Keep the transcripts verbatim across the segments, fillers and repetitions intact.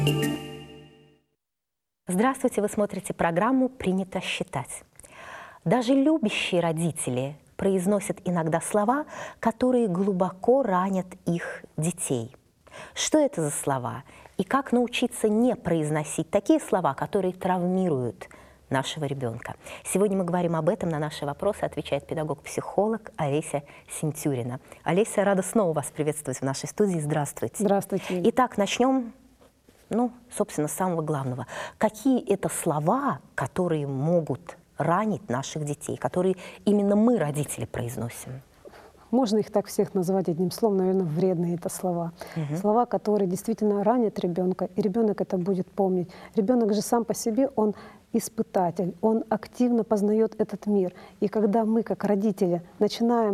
Здравствуйте, вы смотрите программу «Принято считать». Даже любящие родители произносят иногда слова, которые глубоко ранят их детей. Что это за слова? И как научиться не произносить такие слова, которые травмируют нашего ребенка? Сегодня мы говорим об этом. На наши вопросы отвечает педагог-психолог Олеся Синтюрина. Олеся, рада снова вас приветствовать в нашей студии. Здравствуйте. Здравствуйте. Итак, начнем, ну, собственно, с самого главного. Какие это слова, которые могут ранить наших детей, которые именно мы, родители, произносим? Можно их так всех называть одним словом, наверное, вредные это слова. Угу. Слова, которые действительно ранят ребенка, и ребенок это будет помнить. Ребенок же сам по себе, он испытатель, он активно познает этот мир. И когда мы, как родители, начинаем,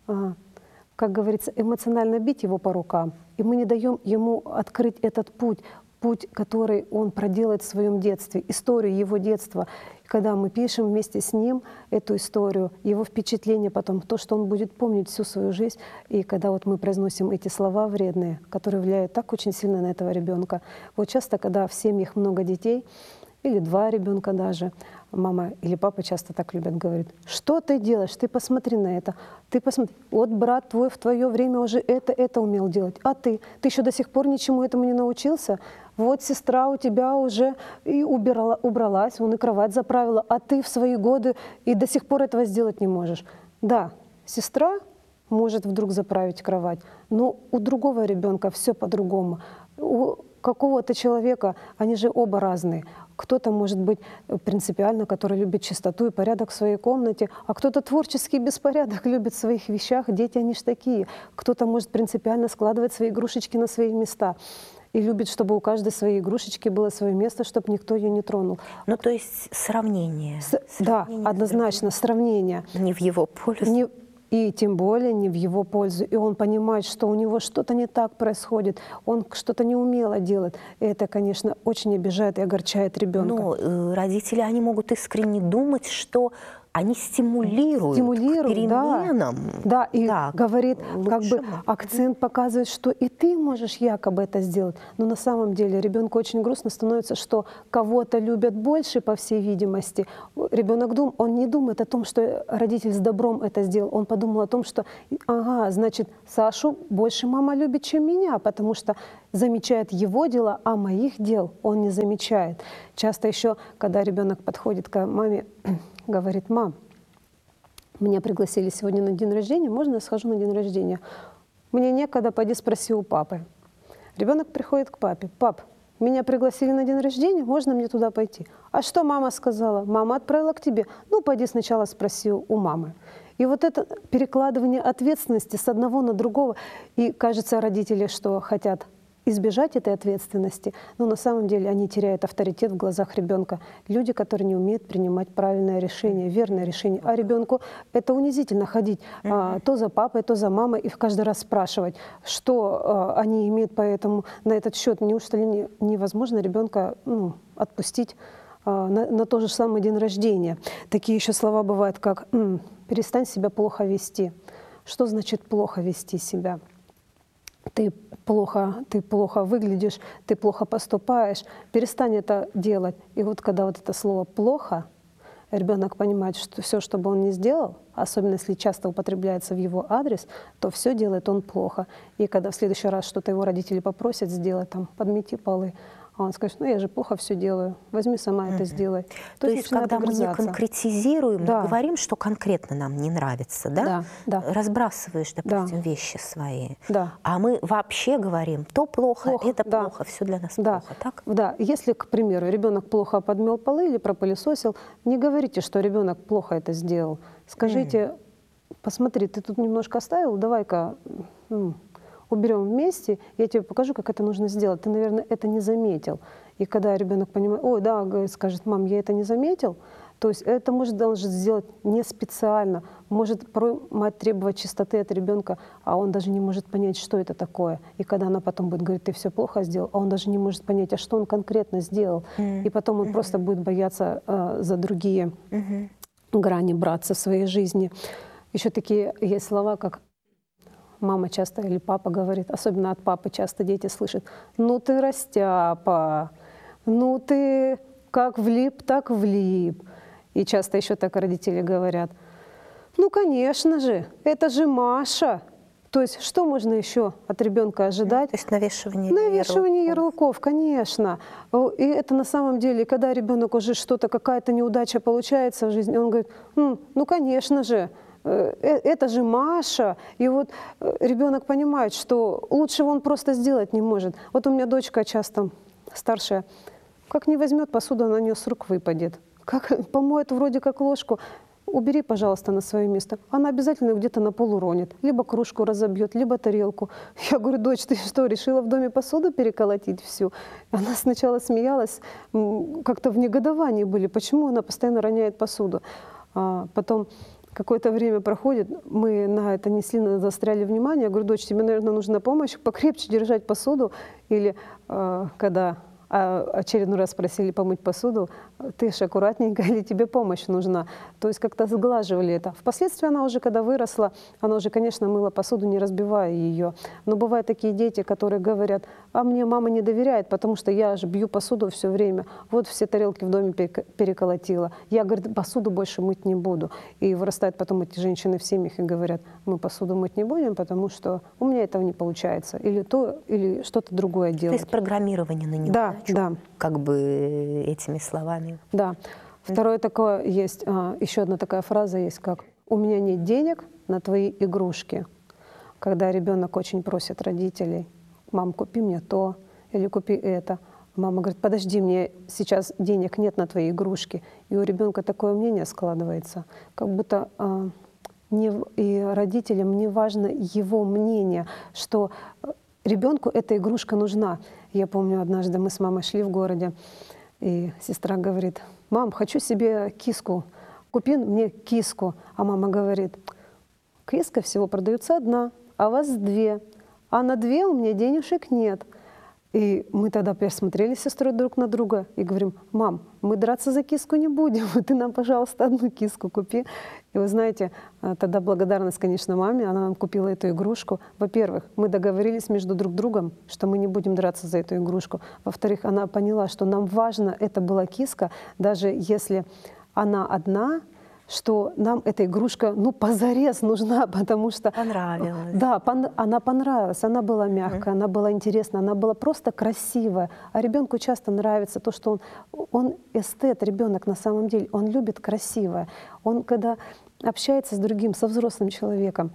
как говорится, эмоционально бить его по рукам, и мы не даем ему открыть этот путь, путь, который он проделает в своем детстве, историю его детства. Когда мы пишем вместе с ним эту историю, его впечатление потом, то, что он будет помнить всю свою жизнь, и когда вот мы произносим эти слова вредные, которые влияют так очень сильно на этого ребенка. Вот часто, когда в семьях много детей, или два ребенка даже, мама или папа часто так любят говорить: что ты делаешь, ты посмотри на это, ты посмотри, вот брат твой в твое время уже это, это умел делать, а ты, ты еще до сих пор ничему этому не научился, вот сестра у тебя уже и убирала, убралась, он и кровать заправила, а ты в свои годы и до сих пор этого сделать не можешь. Да, сестра может вдруг заправить кровать, но у другого ребенка все по-другому. У какого-то человека, они же оба разные. Кто-то может быть принципиально, который любит чистоту и порядок в своей комнате, а кто-то творческий беспорядок любит в своих вещах. Дети, они ж такие. Кто-то может принципиально складывать свои игрушечки на свои места и любит, чтобы у каждой своей игрушечки было свое место, чтобы никто ее не тронул. Ну, то есть сравнение. С... сравнение да, однозначно, сравнение. Не в его пользу. Не... И тем более не в его пользу. И он понимает, что у него что-то не так происходит, он что-то неумело делает. И это, конечно, очень обижает и огорчает ребенка. Но родители, они могут искренне думать, что они стимулируют, стимулируют к переменам. Да, да, и так, говорит, как бы лучше. акцент показывает, что и ты можешь якобы это сделать. Но на самом деле ребенку очень грустно становится, что кого-то любят больше, по всей видимости. Ребенок дум, он не думает о том, что родитель с добром это сделал. Он подумал о том, что, ага, значит, Сашу больше мама любит, чем меня, потому что замечает его дела, а моих дел он не замечает. Часто еще, когда ребенок подходит к маме, говорит: мам, меня пригласили сегодня на день рождения, можно я схожу на день рождения? Мне некогда, пойди спроси у папы. Ребенок приходит к папе: пап, меня пригласили на день рождения, можно мне туда пойти? А что мама сказала? Мама отправила к тебе. Ну, пойди сначала спроси у мамы. И вот это перекладывание ответственности с одного на другого, и кажется, родители, что хотят избежать этой ответственности, но на самом деле они теряют авторитет в глазах ребенка. Люди, которые не умеют принимать правильное решение, верное решение. А ребенку это унизительно ходить mm-hmm. а, то за папой, то за мамой и каждый раз спрашивать, что а, они имеют по этому, на этот счет. Неужели не, невозможно ребенка ну, отпустить а, на, на тот же самый день рождения? Такие еще слова бывают, как «М, перестань себя плохо вести». Что значит плохо вести себя? Ты плохо, ты плохо выглядишь, ты плохо поступаешь, перестань это делать. И вот когда вот это слово «плохо», ребенок понимает, что все, что бы он ни сделал, особенно если часто употребляется в его адрес, то все делает он плохо. И когда в следующий раз что-то его родители попросят сделать, там, подмети полы, а он скажет: ну я же плохо все делаю, возьми сама mm-hmm. это сделай. То, то есть, когда мы не конкретизируем, да. мы говорим, что конкретно нам не нравится, да? Да, да. Разбрасываешь, допустим, да. вещи свои. Да. А мы вообще говорим: то плохо, плохо это да. плохо, все для нас да. плохо, так? Да. Если, к примеру, ребенок плохо подмел полы или пропылесосил, не говорите, что ребенок плохо это сделал. Скажите: mm. посмотри, ты тут немножко оставил, давай-ка ну, уберем вместе, я тебе покажу, как это нужно сделать. Ты, наверное, это не заметил. И когда ребенок понимает: ой, да, говорит, скажет: мам, я это не заметил, то есть это может он же сделать не специально. Может порой мать требовать чистоты от ребенка, а он даже не может понять, что это такое. И когда она потом будет говорить: ты все плохо сделал, а он даже не может понять, а что он конкретно сделал. Mm-hmm. И потом он mm-hmm. просто будет бояться э, за другие mm-hmm. грани браться в своей жизни. Еще такие есть слова, как мама часто или папа говорит, особенно от папы часто дети слышат: ну ты растяпа, ну ты как влип, так влип. И часто еще так родители говорят: ну конечно же, это же Маша. То есть что можно еще от ребенка ожидать? То есть навешивание Навешивание ярлыков. ярлыков, конечно. И это на самом деле, когда ребенок уже что-то, какая-то неудача получается в жизни, он говорит: «М, ну конечно же, э, это же Маша». И вот э, ребенок понимает, что лучшего он просто сделать не может. Вот у меня дочка часто старшая, как не возьмет посуду, она у нее с рук выпадет. Как помоет вроде как ложку, убери, пожалуйста, на свое место. Она обязательно где-то на пол уронит. Либо кружку разобьет, либо тарелку. Я говорю: дочь, ты что, решила в доме посуду переколотить всю? Она сначала смеялась, как-то в негодовании были, почему она постоянно роняет посуду. А потом какое-то время проходит, мы на это не сильно заостряли внимание. Я говорю: дочь, тебе, наверное, нужна помощь, покрепче держать посуду. Или э, когда а очередной раз просили помыть посуду: ты ж аккуратненько, или тебе помощь нужна. То есть как-то сглаживали это. Впоследствии она уже, когда выросла, она уже, конечно, мыла посуду, не разбивая ее. Но бывают такие дети, которые говорят: а мне мама не доверяет, потому что я же бью посуду все время. Вот все тарелки в доме переколотила. Я, говорит, посуду больше мыть не буду. И вырастают потом эти женщины в семьях и говорят: мы посуду мыть не будем, потому что у меня этого не получается. Или то, или что-то другое делать. То есть программирование на него. Да, да. Как бы этими словами. Да. Второе такое есть, а, еще одна такая фраза есть, как: у меня нет денег на твои игрушки. Когда ребенок очень просит родителей: мам, купи мне то, или купи это. Мама говорит: подожди, мне сейчас денег нет на твои игрушки. И у ребенка такое мнение складывается, как будто а, не, и родителям не важно его мнение, что ребенку эта игрушка нужна. Я помню, однажды мы с мамой шли в городе, и сестра говорит: мам, хочу себе киску, купи мне киску. А мама говорит: киска всего продается одна, а у вас две, а на две у меня денежек нет. И мы тогда посмотрели с сестрой друг на друга и говорим: мам, мы драться за киску не будем, ты нам, пожалуйста, одну киску купи. И вы знаете, тогда благодарность, конечно, маме, она нам купила эту игрушку. Во-первых, мы договорились между друг другом, что мы не будем драться за эту игрушку. Во-вторых, она поняла, что нам важно, это была киска, даже если она одна, что нам эта игрушка, ну, позарез нужна, потому что… Понравилась. Да, пон, она понравилась, она была мягкая, mm-hmm. она была интересная, она была просто красивая. А ребенку часто нравится то, что он, он эстет, ребенок на самом деле, он любит красивое. Он, когда общается с другим, со взрослым человеком,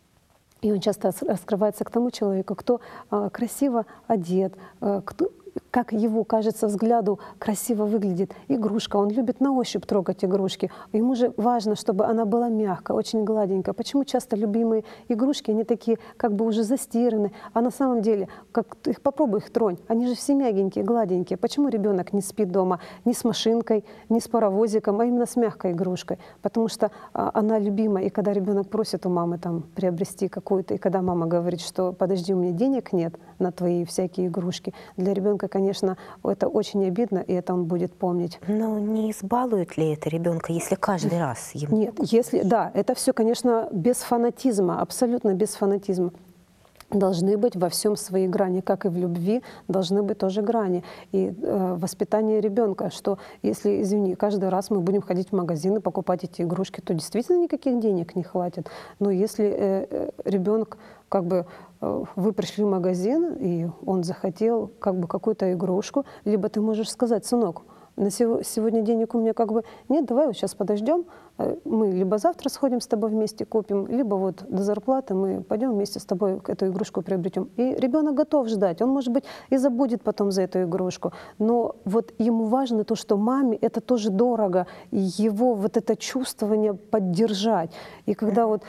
и он часто раскрывается к тому человеку, кто а, красиво одет, а, кто, как его, кажется, взгляду красиво выглядит игрушка. Он любит на ощупь трогать игрушки. Ему же важно, чтобы она была мягкая, очень гладенькая. Почему часто любимые игрушки, они такие как бы уже застираны, а на самом деле, как их попробуй их тронь, они же все мягенькие, гладенькие. Почему ребенок не спит дома ни с машинкой, ни с паровозиком, а именно с мягкой игрушкой? Потому что а, она любимая. И когда ребенок просит у мамы там приобрести какую-то, и когда мама говорит, что подожди, у меня денег нет на твои всякие игрушки, для ребенка, конечно, это очень обидно, и это он будет помнить. Но не избалует ли это ребенка, если каждый раз ему? Нет, если, да, это все, конечно, без фанатизма, абсолютно без фанатизма. Должны быть во всем свои грани, как и в любви должны быть тоже грани. И э, воспитание ребенка, что если, извини, каждый раз мы будем ходить в магазин и покупать эти игрушки, то действительно никаких денег не хватит. Но если э, э, ребенок, как бы, э, вы пришли в магазин, и он захотел как бы какую-то игрушку, либо ты можешь сказать: сынок, на сегодня денег у меня как бы нет, давай вот сейчас подождем, мы либо завтра сходим с тобой вместе купим, либо вот до зарплаты мы пойдем вместе с тобой эту игрушку приобретем. И ребенок готов ждать, он, может быть, и забудет потом за эту игрушку, но вот ему важно то, что маме это тоже дорого, и его вот это чувствование поддержать. И когда вот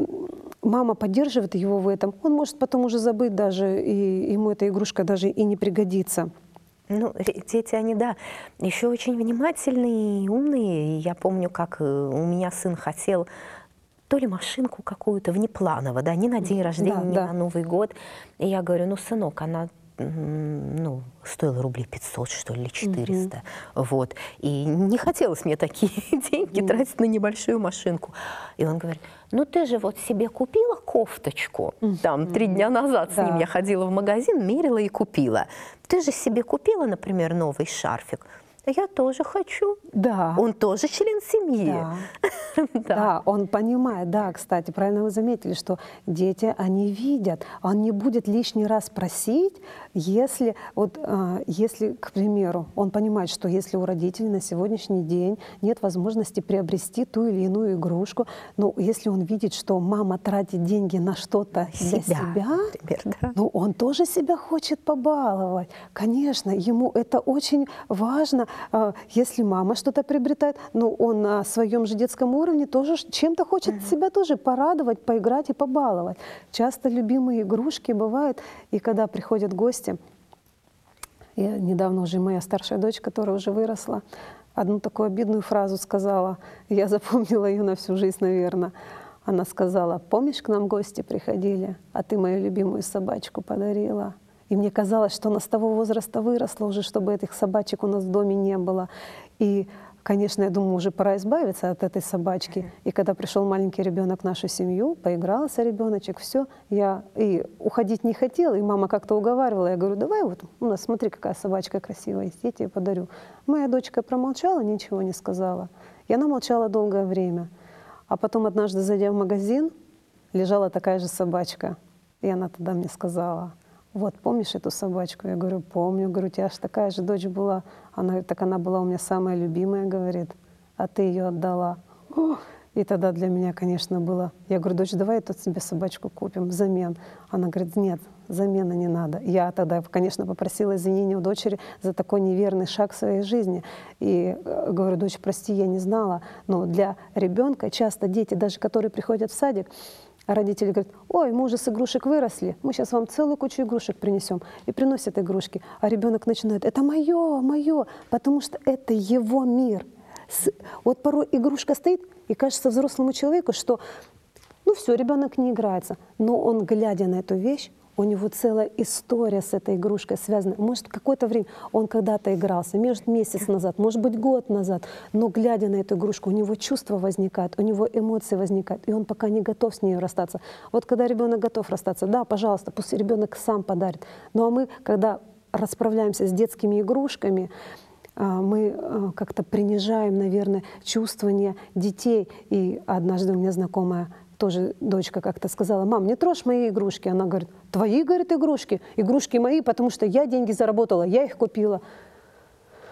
мама поддерживает его в этом, он может потом уже забыть даже, и ему эта игрушка даже и не пригодится. Ну, дети, они, да, еще очень внимательные и умные. Я помню, как у меня сын хотел то ли машинку какую-то внепланово, да, не на день рождения, да, не да. на Новый год. И я говорю: ну, сынок, она ну, стоила рублей пятьсот, что ли, или четыреста. Mm-hmm. Вот. И не хотелось мне такие деньги mm-hmm. тратить на небольшую машинку. И он говорит, ну ты же вот себе купила кофточку. Mm-hmm. Там три дня назад mm-hmm. с ним yeah. я ходила в магазин, мерила и купила. Ты же себе купила, например, новый шарфик. Я тоже хочу. Да. Он тоже член семьи. Да. да. да, он понимает. Да, кстати, правильно вы заметили, что дети, они видят. Он не будет лишний раз просить, если, вот, если, к примеру, он понимает, что если у родителей на сегодняшний день нет возможности приобрести ту или иную игрушку, но если он видит, что мама тратит деньги на что-то для себя, себя например, да. ну, он тоже себя хочет побаловать. Конечно, ему это очень важно. Если мама что-то приобретает, ну, он на своем же детском уровне тоже чем-то хочет uh-huh. себя тоже порадовать, поиграть и побаловать. Часто любимые игрушки бывают, и когда приходят гости, я недавно уже моя старшая дочь, которая уже выросла, одну такую обидную фразу сказала, я запомнила ее на всю жизнь, наверное. Она сказала, помнишь, к нам гости приходили, а ты мою любимую собачку подарила? И мне казалось, что она с того возраста выросла уже, чтобы этих собачек у нас в доме не было. И, конечно, я думаю, уже пора избавиться от этой собачки. И когда пришел маленький ребенок в нашу семью, поигрался ребеночек, все, я и уходить не хотела, и мама как-то уговаривала. Я говорю, давай вот, у нас смотри, какая собачка красивая есть, я тебе подарю. Моя дочка промолчала, ничего не сказала. И она молчала долгое время. А потом однажды, зайдя в магазин, лежала такая же собачка. И она тогда мне сказала, вот, помнишь эту собачку? Я говорю, помню. Говорю, у тебя же такая же дочь была. Она говорит, так она была у меня самая любимая, говорит, а ты ее отдала. И тогда для меня, конечно, было... Я говорю, дочь, давай тут себе собачку купим взамен. Она говорит, нет, замена не надо. Я тогда, конечно, попросила извинения у дочери за такой неверный шаг в своей жизни. И говорю, дочь, прости, я не знала. Но для ребенка часто дети, даже которые приходят в садик, а родители говорят, ой, мы уже с игрушек выросли, мы сейчас вам целую кучу игрушек принесем. И приносят игрушки. А ребенок начинает, это мое, мое, потому что это его мир. Вот порой игрушка стоит, и кажется взрослому человеку, что ну все, ребенок не играется. Но он, глядя на эту вещь, у него целая история с этой игрушкой связана. Может, какое-то время он когда-то игрался, может, месяц назад, может быть, год назад, но, глядя на эту игрушку, у него чувства возникают, у него эмоции возникают, и он пока не готов с ней расстаться. Вот когда ребенок готов расстаться, да, пожалуйста, пусть ребенок сам подарит. Ну а мы, когда расправляемся с детскими игрушками, мы как-то принижаем, наверное, чувствования детей. И однажды у меня знакомая тоже дочка как-то сказала, мам, не трожь мои игрушки. Она говорит, твои, говорит, игрушки? Игрушки мои, потому что я деньги заработала, я их купила.